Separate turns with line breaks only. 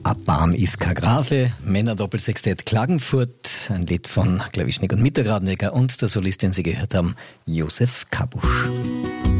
Abbam ist kein Grasle, Männer-Doppelsextett Klagenfurt, ein Lied von Klawischnik und Mittergradnecker und der Solist, den Sie gehört haben, Josef Kabusch.